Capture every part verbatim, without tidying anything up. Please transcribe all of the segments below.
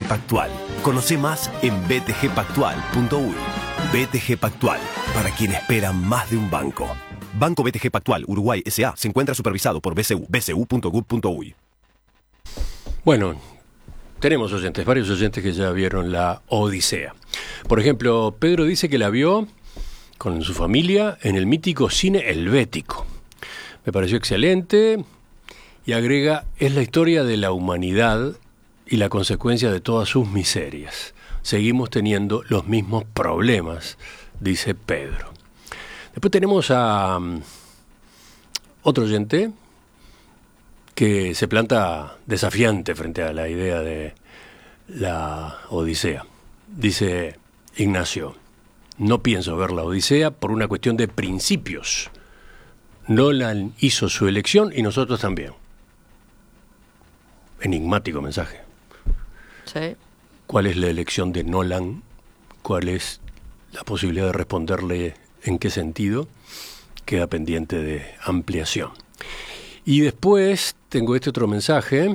Pactual. Conoce más en b t g pactual punto u y. B T G Pactual, para quien espera más de un banco. Banco B T G Pactual, Uruguay S A, se encuentra supervisado por B C U, b c u punto gov punto u y. Bueno, tenemos oyentes, varios oyentes que ya vieron la Odisea. Por ejemplo, Pedro dice que la vio con su familia en el mítico cine Helvético. Me pareció excelente y agrega, es la historia de la humanidad y la consecuencia de todas sus miserias. Seguimos teniendo los mismos problemas, dice Pedro. Después tenemos a um, otro oyente que se planta desafiante frente a la idea de la Odisea. Dice Ignacio, no pienso ver la Odisea por una cuestión de principios. Nolan hizo su elección y nosotros también. Enigmático mensaje. Sí. ¿Cuál es la elección de Nolan? ¿Cuál es la posibilidad de responderle en qué sentido? Queda pendiente de ampliación. Y después tengo este otro mensaje.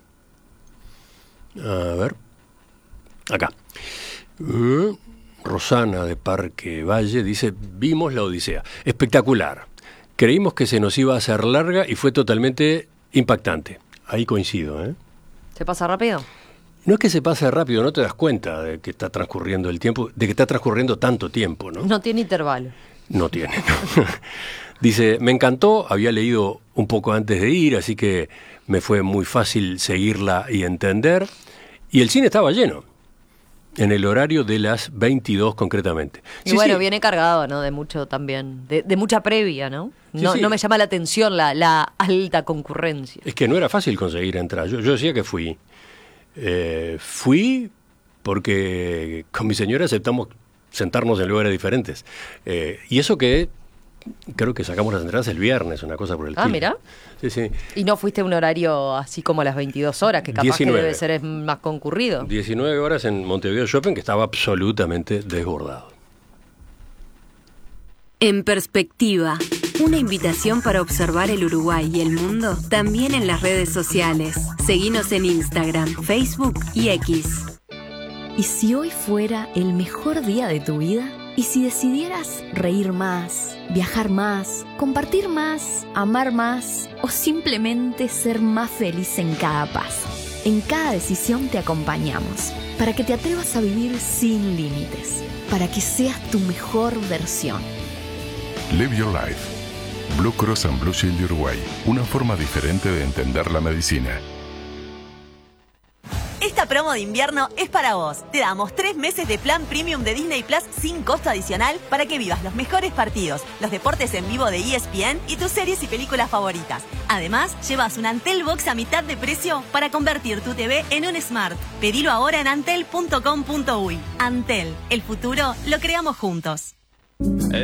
A ver. Acá. Uh, Rosana de Parque Valle dice, vimos la Odisea. Espectacular. Creímos que se nos iba a hacer larga y fue totalmente impactante. Ahí coincido, ¿eh? ¿Se pasa rápido? No es que se pase rápido, no te das cuenta de que está transcurriendo el tiempo, de que está transcurriendo tanto tiempo, ¿no? No tiene intervalo. No tiene, no. Dice, me encantó, había leído un poco antes de ir, así que me fue muy fácil seguirla y entender. Y el cine estaba lleno, en el horario de las veintidós concretamente. Y sí, bueno, sí. Viene cargado, ¿no? De mucho también, de, de mucha previa, ¿no? Sí, no, sí. no me llama la atención la, la alta concurrencia. Es que no era fácil conseguir entrar. Yo, yo decía que fui. Eh, fui porque con mi señora aceptamos sentarnos en lugares diferentes. Eh, y eso que creo que sacamos las entradas el viernes, una cosa por el Ah, estilo. mira. Sí, sí. Y no fuiste a un horario así como a las veintidós horas, que capaz diecinueve. que debe ser es más concurrido. diecinueve horas en Montevideo Shopping, que estaba absolutamente desbordado. En perspectiva, una invitación para observar el Uruguay y el mundo también en las redes sociales. Seguinos en Instagram, Facebook y X. ¿Y si hoy fuera el mejor día de tu vida? ¿Y si decidieras reír más, viajar más, compartir más, amar más o simplemente ser más feliz en cada paso? En cada decisión te acompañamos, para que te atrevas a vivir sin límites, para que seas tu mejor versión. Live Your Life. Blue Cross and Blue Shield de Uruguay. Una forma diferente de entender la medicina. Esta promo de invierno es para vos. Te damos tres meses de plan premium de Disney Plus sin costo adicional para que vivas los mejores partidos, los deportes en vivo de E S P N y tus series y películas favoritas. Además, llevas un Antel Box a mitad de precio para convertir tu T V en un Smart. Pedilo ahora en antel punto com punto u y. Antel, el futuro lo creamos juntos.